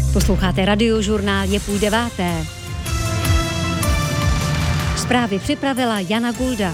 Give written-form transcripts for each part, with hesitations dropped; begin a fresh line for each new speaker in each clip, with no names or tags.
Posloucháte Radiožurnál, je 8:30. Zprávy připravila Jana Gulda.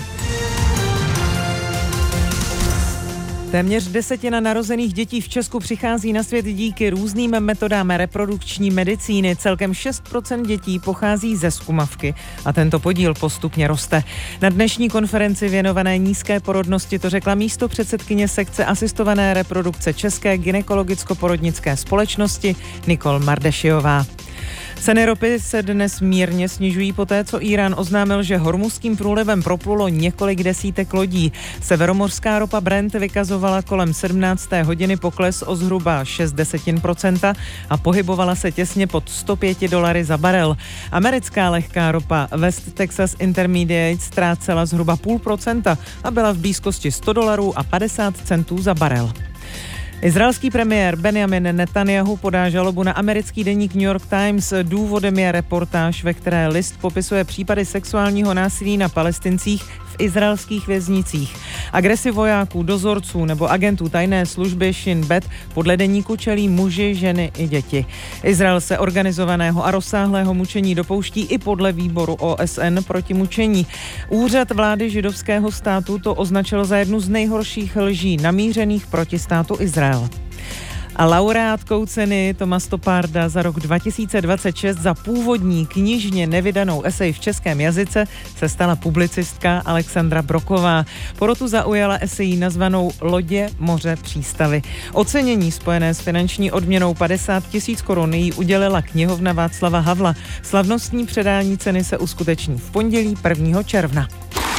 Téměř 1/10 narozených dětí v Česku přichází na svět díky různým metodám reprodukční medicíny. Celkem 6% dětí pochází ze zkumavky a tento podíl postupně roste. Na dnešní konferenci věnované nízké porodnosti to řekla místopředsedkyně sekce asistované reprodukce České gynekologicko-porodnické společnosti Nikol Mardešiová. Ceny ropy se dnes mírně snižují poté, co Írán oznámil, že Hormuzským průlivem proplulo několik desítek lodí. Severomořská ropa Brent vykazovala kolem 17. hodiny pokles o zhruba 0,6% a pohybovala se těsně pod $105 za barel. Americká lehká ropa West Texas Intermediate ztrácela zhruba 0,5% a byla v blízkosti $100 a 50 centů za barel. Izraelský premiér Benjamin Netanjahu podá žalobu na americký deník New York Times. Důvodem je reportáž, ve které list popisuje případy sexuálního násilí na Palestincích v izraelských věznicích. Agresi vojáků, dozorců nebo agentů tajné služby Shin Bet podle deníku čelí muži, ženy i děti. Izrael se organizovaného a rozsáhlého mučení dopouští i podle výboru OSN proti mučení. Úřad vlády židovského státu to označil za jednu z nejhorších lží namířených proti státu Izrael. A laureátkou ceny Toma Stopparda za rok 2026 za původní knižně nevydanou esej v českém jazyce se stala publicistka Alexandra Broková. Porotu zaujala esejí nazvanou Lodě, moře, přístavy. Ocenění spojené s finanční odměnou 50 000 korun jí udělila knihovna Václava Havla. Slavnostní předání ceny se uskuteční v pondělí 1. června.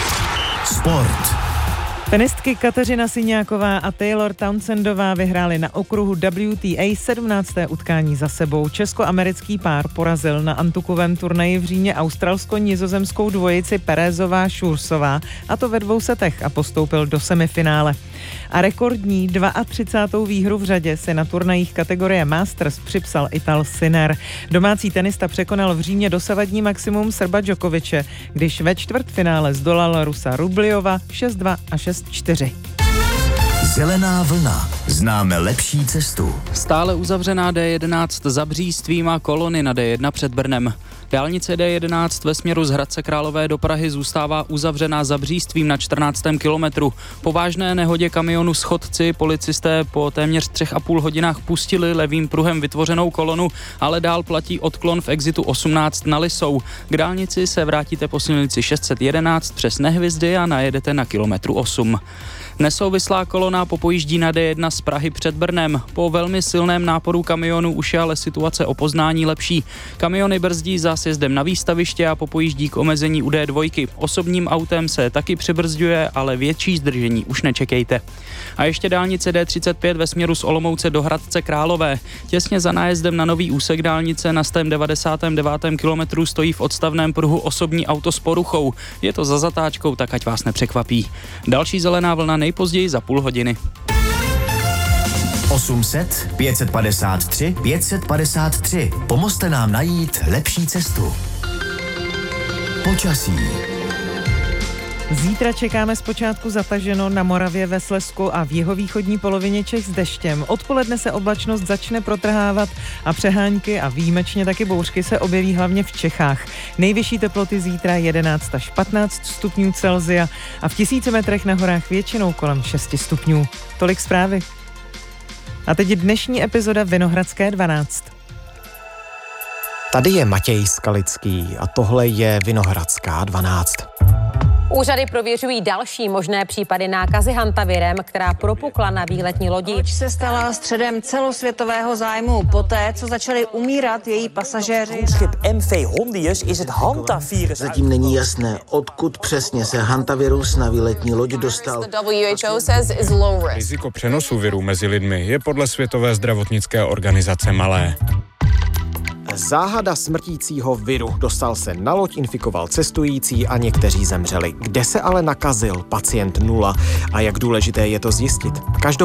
Sport.
Tenistky Kateřina Syňáková a Taylor Townsendová vyhrály na okruhu WTA 17. utkání za sebou. Česko-americký pár porazil na antukovém turnaji v Římě australsko-nizozemskou dvojici Perezová Šursová, a to ve 2 setech, a postoupil do semifinále. A rekordní 32. výhru v řadě si na turnajích kategorie Masters připsal Ital Sinner. Domácí tenista překonal v Římě dosavadní maximum Srba Djokoviče, když ve čtvrtfinále zdolal Rusa Rubliova 6-2 a 6-4.
Zelená vlna. Známe lepší cestu.
Stále uzavřená D11 za Břístvím a kolony na D1 před Brnem. Dálnice D11 ve směru z Hradce Králové do Prahy zůstává uzavřená za Břístvím na 14. kilometru. Po vážné nehodě kamionu s chodci policisté po téměř 3,5 hodinách pustili levým pruhem vytvořenou kolonu, ale dál platí odklon v exitu 18 na Lisou. K dálnici se vrátíte po silnici 611 přes Nehvizdy a najedete na kilometru 8. Nesouvislá kolona popojíždí na D1 z Prahy před Brnem. Po velmi silném náporu kamionů už je ale situace o poznání lepší. Kamiony brzdí za sjezdem na výstaviště a popojíždí k omezení u D2. Osobním autem se taky přibrzďuje, ale větší zdržení už nečekejte. A ještě dálnice D35 ve směru z Olomouce do Hradce Králové. Těsně za nájezdem na nový úsek dálnice na 199. kilometru stojí v odstavném pruhu osobní auto s poruchou. Je to za zatáčkou, tak ať vás nepřekvapí. Další zelená vlna nejpozději za půl hodiny.
800 553 553. Pomozte nám najít lepší cestu. Počasí.
Zítra čekáme zpočátku zataženo na Moravě, ve Slezsku a v jihovýchodní polovině Čech s deštěm. Odpoledne se oblačnost začne protrhávat a přehánky a výjimečně taky bouřky se objeví hlavně v Čechách. Nejvyšší teploty zítra 11 až 15 stupňů Celsia a v 1000 metrech na horách většinou kolem 6 stupňů. Tolik zprávy. A teď dnešní epizoda Vinohradské 12.
Tady je Matěj Skalický a tohle je Vinohradská 12.
Úřady prověřují další možné případy nákazy hantavirem, která propukla na výletní lodi.
Loď se stala středem celosvětového zájmu poté, co začali umírat její pasažéři.
Schip MV Hondius is het hantavirus.
Zatím není jasné, odkud přesně se hantavirus na výletní loď dostal.
WHO says is low risk.
Riziko přenosu viru mezi lidmi je podle Světové zdravotnické organizace malé.
Záhada smrtícího viru. Dostal se na loď, infikoval cestující a někteří zemřeli. Kde se ale nakazil pacient 0 a jak důležité je to zjistit?